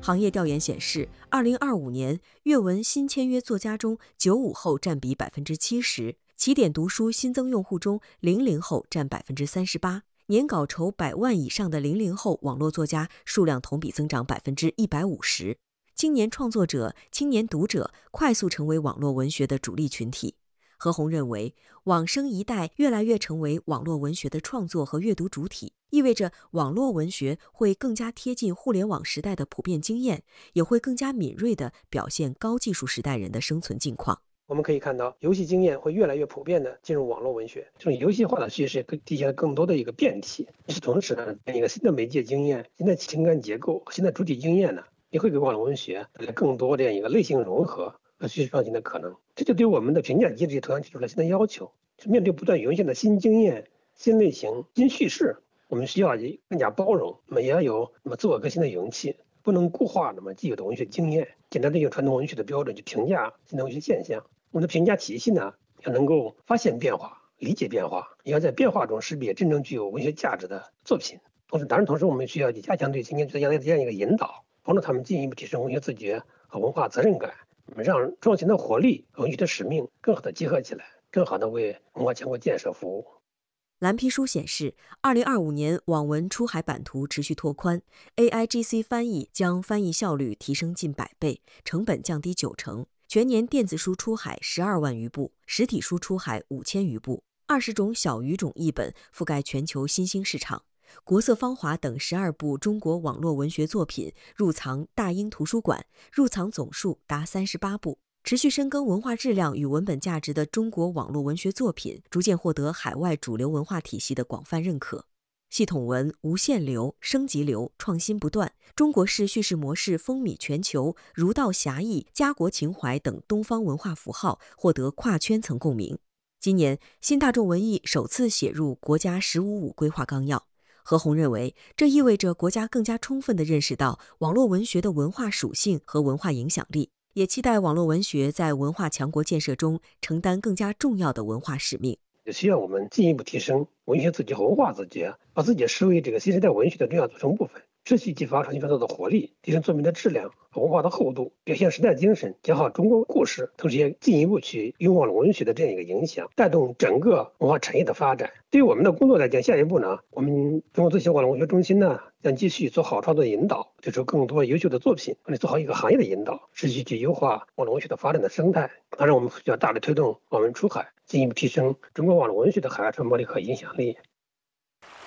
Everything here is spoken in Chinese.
行业调研显示，2025年阅文新签约作家中，95后占比70%，起点读书新增用户中，00后占38%，年稿酬100万以上的00后网络作家数量同比增长150%。青年创作者、青年读者快速成为网络文学的主力群体。何鸿认为，网生一代越来越成为网络文学的创作和阅读主体，意味着网络文学会更加贴近互联网时代的普遍经验，也会更加敏锐地表现高技术时代人的生存境况。 我们可以看到，游戏经验会越来越普遍地进入网络文学，这种游戏化的趋势体现了更多的一个变体。与此同时呢，一个新的媒介经验、新的情感结构、新的主体经验呢，也会给网络文学带来更多这样一个类型融合和叙事创新的可能。这就对我们的评价机制同样提出了新的要求。面对不断涌现的新经验、新类型、新叙事，我们需要更加包容，也要有自我革新的勇气，不能固化既有的文学经验，简单的用传统文学的标准去评价新的文学现象。我们的评价体系呢，要能够发现变化、理解变化，也要在变化中识别真正具有文学价值的作品。同时我们需要加强对青年作家的这样一个引导，帮助他们进一步提升文学自觉和文化责任感，让创新的活力和文学的使命更好的结合起来，更好的为文化强国建设服务。 蓝皮书显示，2025年网文出海版图持续拓宽 ，AIGC 翻译将翻译效率提升近100倍，成本降低90%。全年电子书出海12万余部，实体书出海5000余部，20种小语种译本覆盖全球新兴市场。国色芳华等12部中国网络文学作品入藏大英图书馆，入藏总数达38部。持续深耕文化质量与文本价值的中国网络文学作品，逐渐获得海外主流文化体系的广泛认可。系统文、无限流、升级流创新不断，中国式叙事模式风靡全球，儒道侠义、家国情怀等东方文化符号获得跨圈层共鸣。今年，新大众文艺首次写入国家“15+5”规划纲要。何鸿认为，这意味着国家更加充分地认识到网络文学的文化属性和文化影响力，也期待网络文学在文化强国建设中承担更加重要的文化使命。 也需要我们进一步提升文学自觉和文化自觉，把自己视为新时代文学的重要组成部分，持续激发创新创作的活力，提升作品的质量和文化的厚度，表现时代精神，讲好中国故事，同时也进一步去用网络文学的这样一个影响，带动整个文化产业的发展。对于我们的工作来讲，下一步呢，我们中国自行网络文学中心呢，将继续做好创作引导，推出更多优秀的作品，做好一个行业的引导，持续去优化网络文学的发展的生态。当然，我们需要大力推动网文出海，进一步提升中国网络文学的海外传播力和影响力。